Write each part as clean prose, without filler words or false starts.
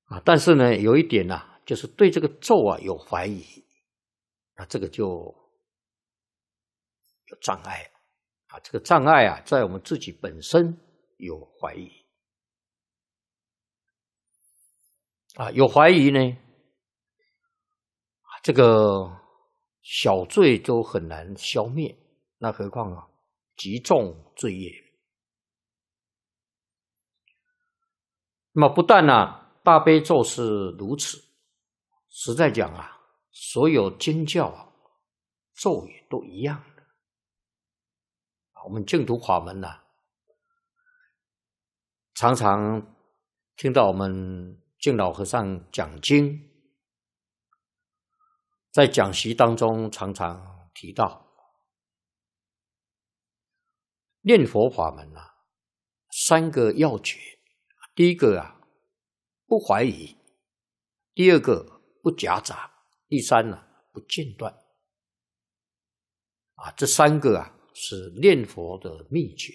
但是呢，有一点就是对这个咒有怀疑，这个就有障碍这个障碍在我们自己本身有怀疑有怀疑呢，这个小罪都很难消灭，那何况极重罪业。那么不但大悲咒是如此，实在讲所有经教咒语都一样的。我们净土法门常常听到我们净老和尚讲经，在讲习当中常常提到念佛法门三个要诀。第一个不怀疑，第二个不夹杂，第三不间断这三个是念佛的秘诀。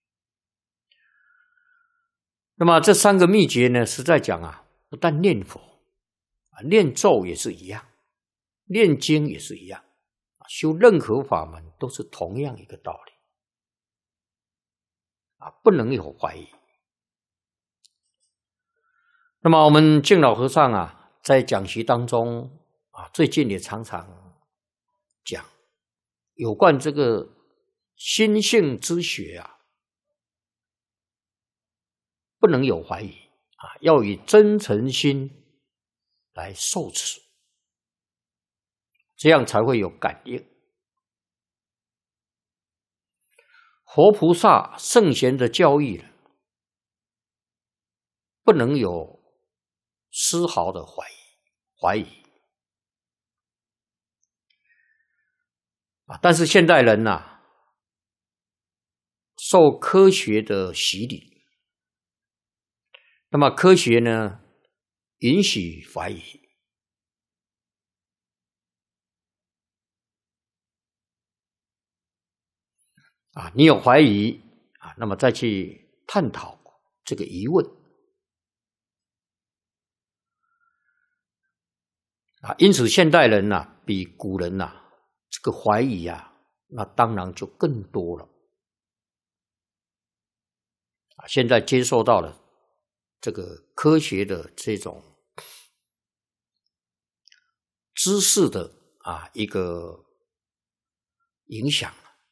那么这三个秘诀呢，实在讲不但念佛念咒也是一样，念经也是一样，修任何法门都是同样一个道理不能有怀疑。那么我们净老和尚在讲习当中最近也常常讲有关这个心性之学不能有怀疑要以真诚心来受持，这样才会有感应。活菩萨圣贤的教义不能有丝毫的怀疑但是现代人受科学的洗礼，那么科学呢允许怀疑你有怀疑那么再去探讨这个疑问因此现代人比古人这个怀疑那当然就更多了现在接受到了这个科学的这种知识的一个影响，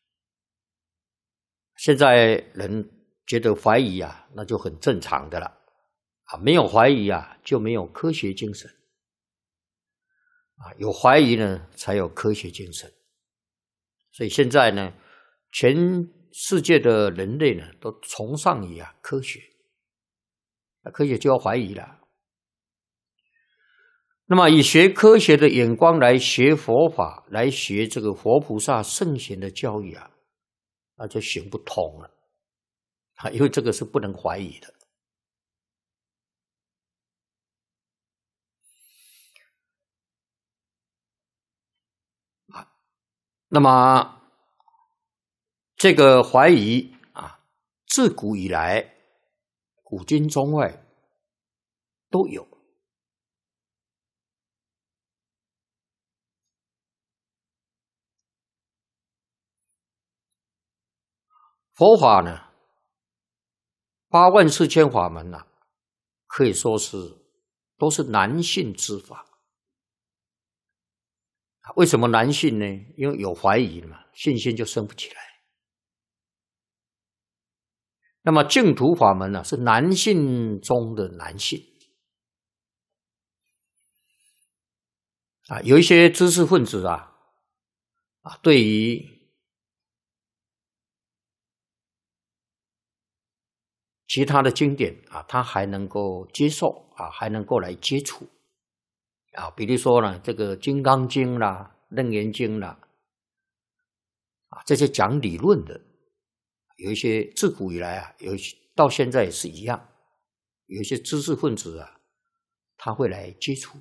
现在人觉得怀疑那就很正常的了没有怀疑就没有科学精神有怀疑呢才有科学精神。所以现在呢全世界的人类呢都崇尚于科学，科学就要怀疑了。那么以学科学的眼光来学佛法，来学这个佛菩萨圣贤的教育那就行不通了因为这个是不能怀疑的那么这个怀疑自古以来古今中外都有佛法呢84000法门可以说是都是男性之法。为什么男性呢？因为有怀疑嘛，信心就生不起来。那么净土法门是男性中的男性有一些知识分子对于其他的经典他还能够接受还能够来接触比如说呢这个《金刚经》啦、《楞严经》啦这些讲理论的，有一些自古以来有一些到现在也是一样，有一些知识分子他会来接触。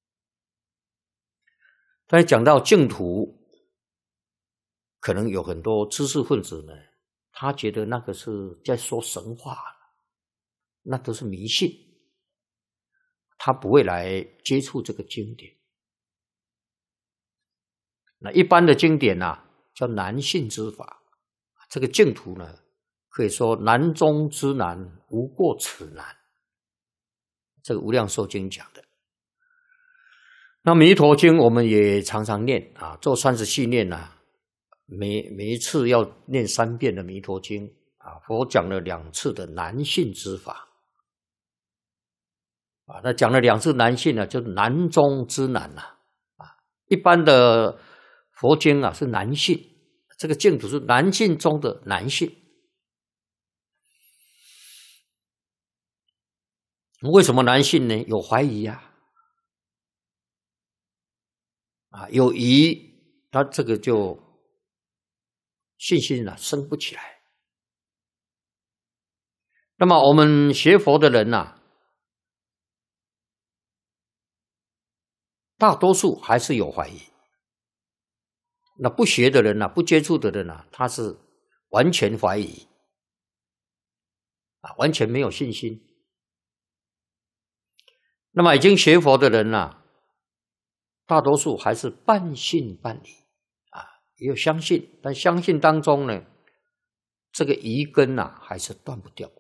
但是讲到净土，可能有很多知识分子呢，他觉得那个是在说神话，那都是迷信， 他不会来接触这个经典。那一般的经典叫难信之法，这个净土呢，可以说难中之难，无过此难。这个无量寿经讲的。那弥陀经我们也常常念做30系念每一次要念3遍的弥陀经佛讲了2次的难信之法那讲了2次难信就是难中之难一般的佛经是难信，这个净土是难信中的难信。为什么难信呢？有怀疑有疑，他这个就信心升不起来。那么我们学佛的人大多数还是有怀疑。那不学的人不接触的人他是完全怀疑完全没有信心。那么已经学佛的人大多数还是半信半疑也有相信，但相信当中呢，这个疑根还是断不掉。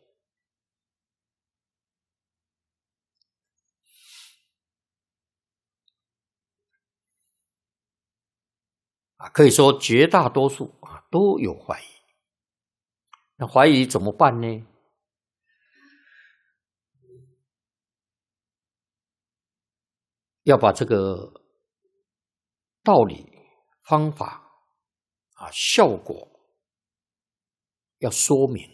可以说绝大多数都有怀疑。那怀疑怎么办呢？要把这个道理、方法效果要说明。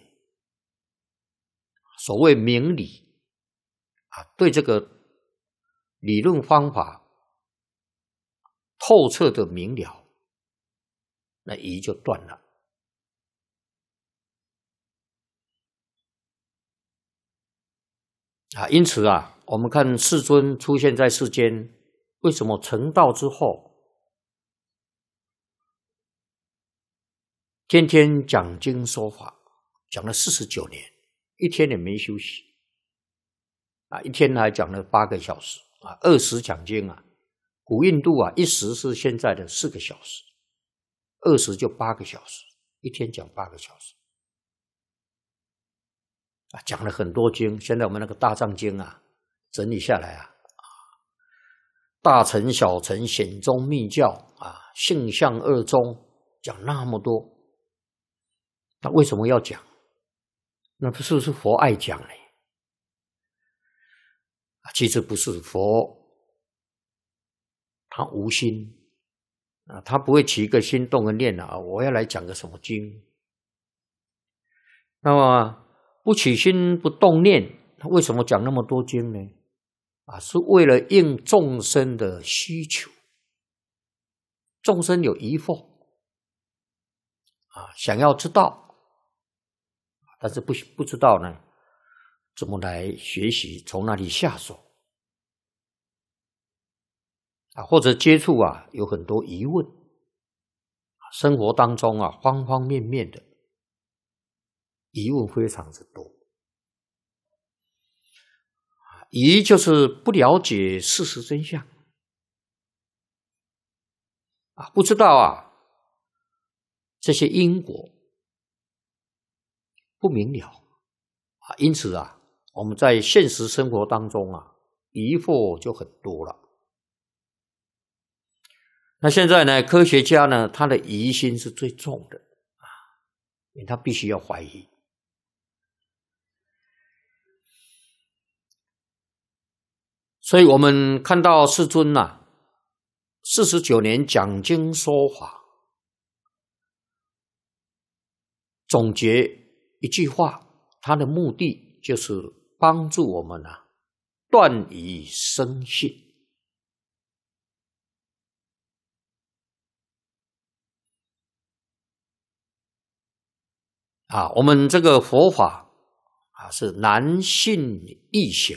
所谓明理对这个理论方法透彻的明了，那疑就断了。因此我们看世尊出现在世间，为什么成道之后天天讲经说法，讲了49年，一天也没休息一天还讲了8个小时20讲经古印度一时是现在的4个小时，20就8个小时，一天讲8个小时讲了很多经。现在我们那个大藏经整理下来大乘小乘显宗密教性相二宗，讲那么多，那为什么要讲？那是不是佛爱讲呢？其实不是，佛他无心他不会起一个心动个念我要来讲个什么经。那么不起心不动念，他为什么讲那么多经呢？是为了应众生的需求。众生有疑惑想要知道，但是不知道呢怎么来学习，从哪里下手或者接触有很多疑问，生活当中方方面面的疑问非常之多。疑就是不了解事实真相不知道这些因果不明了因此我们在现实生活当中疑惑就很多了。那现在呢，科学家呢，他的疑心是最重的因为他必须要怀疑。所以我们看到世尊49年讲经说法，总结一句话，他的目的就是帮助我们断疑生信。我们这个佛法是难信易行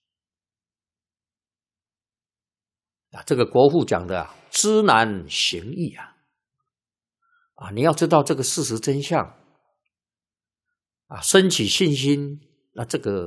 这个国父讲的知难行易你要知道这个事实真相升起信心，那这个